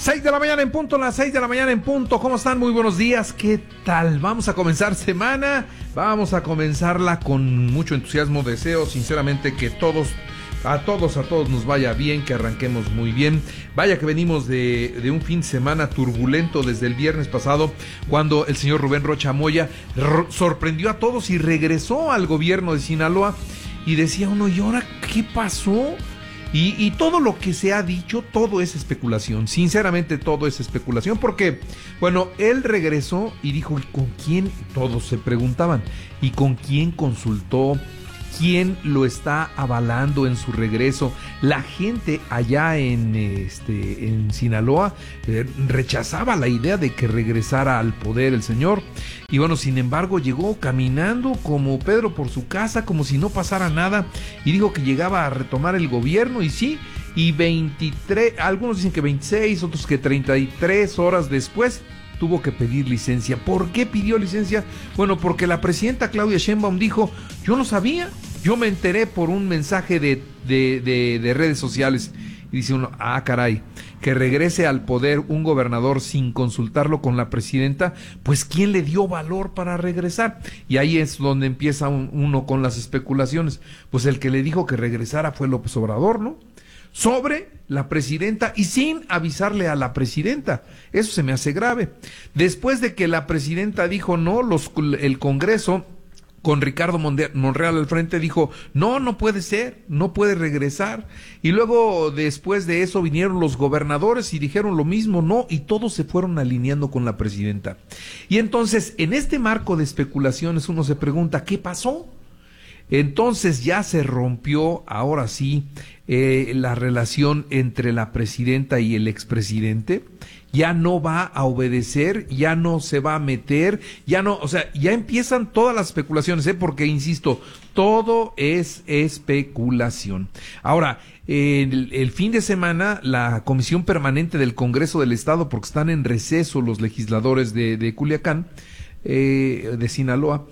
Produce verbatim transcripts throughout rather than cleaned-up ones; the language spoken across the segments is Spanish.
seis de la mañana en punto, las seis de la mañana en punto. ¿Cómo están? Muy buenos días. ¿Qué tal? Vamos a comenzar semana. Vamos a comenzarla con mucho entusiasmo. Deseo sinceramente que todos, a todos, a todos nos vaya bien, que arranquemos muy bien. Vaya que venimos de, de un fin de semana turbulento desde el viernes pasado, cuando el señor Rubén Rocha Moya sorprendió a todos y regresó al gobierno de Sinaloa. Y decía uno, ¿y ahora qué pasó? Y, y todo lo que se ha dicho, todo es especulación. Sinceramente, todo es especulación. Porque, bueno, él regresó y dijo, ¿y con quién? Todos se preguntaban. ¿Y con quién consultó? ¿Quién lo está avalando en su regreso? La gente allá en, este, en Sinaloa eh, rechazaba la idea de que regresara al poder el señor. Y bueno, sin embargo, llegó caminando como Pedro por su casa, como si no pasara nada, y dijo que llegaba a retomar el gobierno, y sí, y veintitrés, algunos dicen que veintiséis, otros que treinta y tres horas después, tuvo que pedir licencia. ¿Por qué pidió licencia? Bueno, porque la presidenta Claudia Sheinbaum dijo, yo no sabía, yo me enteré por un mensaje de, de, de, de redes sociales. Y dice uno, ah, caray, que regrese al poder un gobernador sin consultarlo con la presidenta, pues ¿quién le dio valor para regresar? Y ahí es donde empieza un, uno con las especulaciones. Pues el que le dijo que regresara fue López Obrador, ¿no? Sobre la presidenta y sin avisarle a la presidenta. Eso se me hace grave. Después de que la presidenta dijo no, los, el Congreso, con Ricardo Monreal al frente, dijo, no, no puede ser, no puede regresar. Y luego, después de eso, vinieron los gobernadores y dijeron lo mismo, no, y todos se fueron alineando con la presidenta. Y entonces, en este marco de especulaciones, uno se pregunta, ¿qué pasó? Entonces ya se rompió, ahora sí, eh, la relación entre la presidenta y el expresidente. Ya no va a obedecer, ya no se va a meter, ya no, o sea, ya empiezan todas las especulaciones, ¿eh? Porque, insisto, todo es especulación. Ahora, el, el fin de semana, la Comisión Permanente del Congreso del Estado, porque están en receso los legisladores de, de Culiacán, eh, de Sinaloa,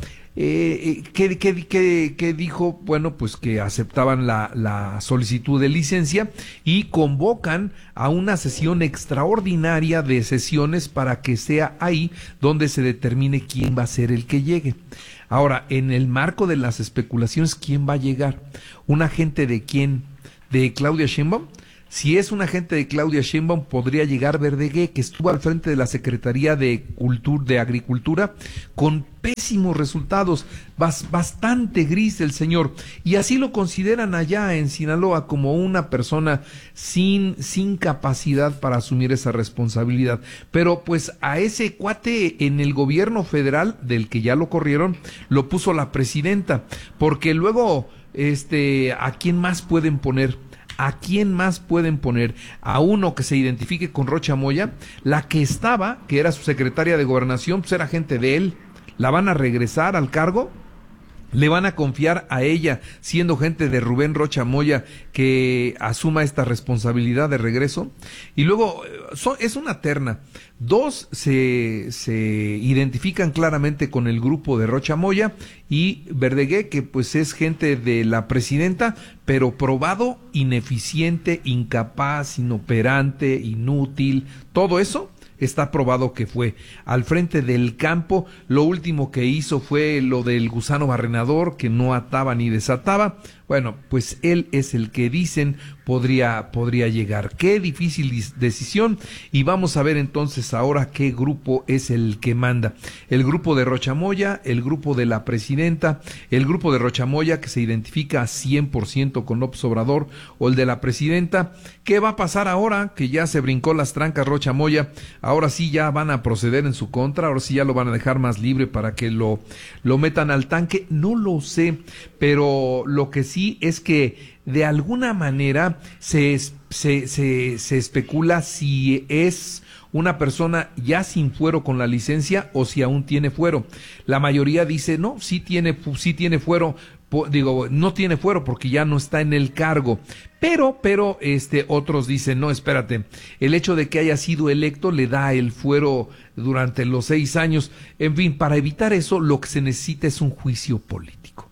Eh, ¿qué, qué, qué, qué dijo? Bueno, pues que aceptaban la, la solicitud de licencia y convocan a una sesión extraordinaria de sesiones para que sea ahí donde se determine quién va a ser el que llegue. Ahora, en el marco de las especulaciones, ¿quién va a llegar? ¿Un agente de quién? ¿De Claudia Sheinbaum? Si es un agente de Claudia Sheinbaum, podría llegar Verdegué, que estuvo al frente de la Secretaría de Cultura, de Agricultura, con pésimos resultados, bas, bastante gris el señor, y así lo consideran allá en Sinaloa como una persona sin, sin capacidad para asumir esa responsabilidad. Pero pues a ese cuate en el gobierno federal, del que ya lo corrieron, lo puso la presidenta, porque luego, este, ¿a quién más pueden poner? ¿A quién más pueden poner? A uno que se identifique con Rocha Moya. La que estaba, que era su secretaria de Gobernación, pues era gente de él. ¿La van a regresar al cargo? ¿Le van a confiar a ella, siendo gente de Rubén Rocha Moya, que asuma esta responsabilidad de regreso? Y luego, so, es una terna. Dos se, se identifican claramente con el grupo de Rocha Moya, y Verdegué, que pues es gente de la presidenta, pero probado ineficiente, incapaz, inoperante, inútil, todo eso está probado que fue al frente del campo. Lo último que hizo fue lo del gusano barrenador, que no ataba ni desataba. Bueno, pues él es el que dicen podría, podría llegar. Qué difícil decisión. Y vamos a ver entonces ahora qué grupo es el que manda. El grupo de Rocha Moya, el grupo de la presidenta, el grupo de Rocha Moya, que se identifica cien por ciento con López Obrador, o el de la presidenta. ¿Qué va a pasar ahora que ya se brincó las trancas Rocha Moya? Ahora sí ya van a proceder en su contra, ahora sí ya lo van a dejar más libre para que lo, lo metan al tanque. No lo sé, pero lo que sí es que de alguna manera se, se, se, se especula si es una persona ya sin fuero con la licencia o si aún tiene fuero. La mayoría dice, no, sí tiene, sí tiene fuero, digo, no tiene fuero porque ya no está en el cargo. Pero, pero, este, otros dicen, no, espérate, el hecho de que haya sido electo le da el fuero durante los seis años. En fin, para evitar eso, lo que se necesita es un juicio político.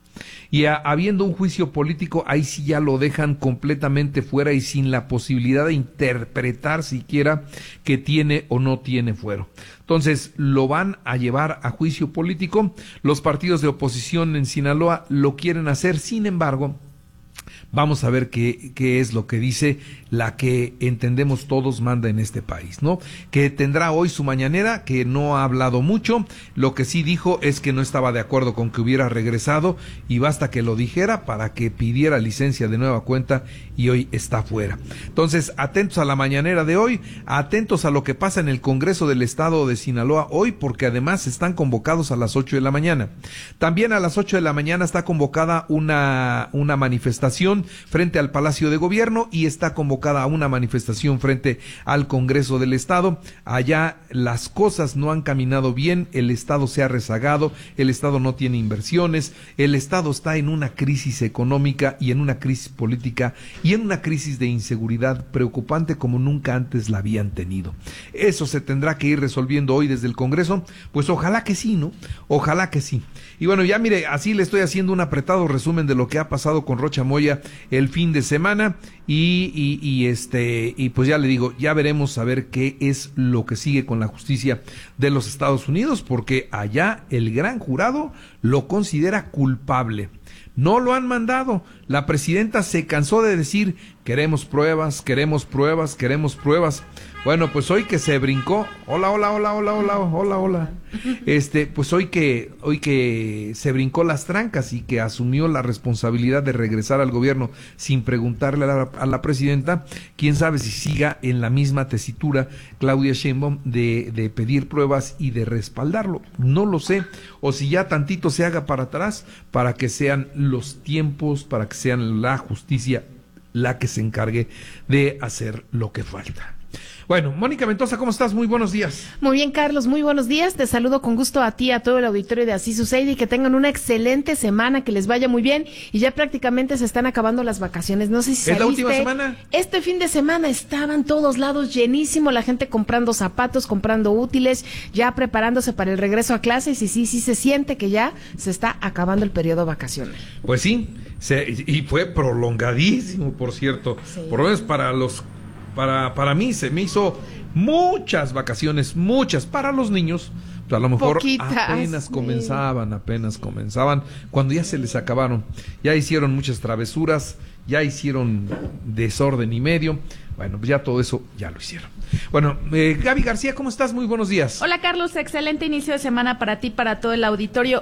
Y a, habiendo un juicio político, ahí sí ya lo dejan completamente fuera y sin la posibilidad de interpretar siquiera que tiene o no tiene fuero. Entonces, lo van a llevar a juicio político. Los partidos de oposición en Sinaloa lo quieren hacer, sin embargo, vamos a ver qué, qué es lo que dice la que entendemos todos manda en este país, ¿no? Que tendrá hoy su mañanera, que no ha hablado mucho, lo que sí dijo es que no estaba de acuerdo con que hubiera regresado y basta que lo dijera para que pidiera licencia de nueva cuenta y hoy está fuera. Entonces, atentos a la mañanera de hoy, atentos a lo que pasa en el Congreso del Estado de Sinaloa hoy, porque además están convocados a las ocho de la mañana. También a las ocho de la mañana está convocada una, una manifestación frente al Palacio de Gobierno y está convocada una manifestación frente al Congreso del Estado. Allá las cosas no han caminado bien, el Estado se ha rezagado, el Estado no tiene inversiones, el Estado está en una crisis económica y en una crisis política y en una crisis de inseguridad preocupante como nunca antes la habían tenido. Eso se tendrá que ir resolviendo hoy desde el Congreso, pues ojalá que sí, ¿no? Ojalá que sí. Y bueno, ya mire, así le estoy haciendo un apretado resumen de lo que ha pasado con Rocha Moya el fin de semana y, y, y este y pues ya le digo, ya veremos a ver qué es lo que sigue con la justicia de los Estados Unidos, porque allá el gran jurado lo considera culpable. No lo han mandado. La presidenta se cansó de decir, queremos pruebas, queremos pruebas, queremos pruebas. Bueno, pues hoy que se brincó, hola, hola, hola, hola, hola, hola, hola. Este, pues hoy que, hoy que se brincó las trancas y que asumió la responsabilidad de regresar al gobierno sin preguntarle a la, a la presidenta, quién sabe si siga en la misma tesitura Claudia Sheinbaum de, de pedir pruebas y de respaldarlo. No lo sé, o si ya tantito se haga para atrás para que sean los tiempos, para que sean la justicia la que se encargue de hacer lo que falta. Bueno, Mónica Mendoza, ¿cómo estás? Muy buenos días. Muy bien, Carlos, muy buenos días. Te saludo con gusto a ti, a todo el auditorio de Así Sucede y que tengan una excelente semana, que les vaya muy bien. Y ya prácticamente se están acabando las vacaciones. No sé si saliste. ¿Es la última semana? Este fin de semana estaban todos lados llenísimo, la gente comprando zapatos, comprando útiles, ya preparándose para el regreso a clases y sí, sí se siente que ya se está acabando el periodo vacacional. Pues sí, se, y fue prolongadísimo, por cierto. Sí. Por lo menos para los... Para, para mí se me hizo muchas vacaciones, muchas, para los niños, a lo mejor Poquitas, apenas sí. comenzaban, apenas comenzaban, cuando ya se les acabaron, ya hicieron muchas travesuras, ya hicieron desorden y medio, bueno, pues ya todo eso ya lo hicieron. Bueno, eh, Gaby García, ¿cómo estás? Muy buenos días. Hola, Carlos, excelente inicio de semana para ti, para todo el auditorio.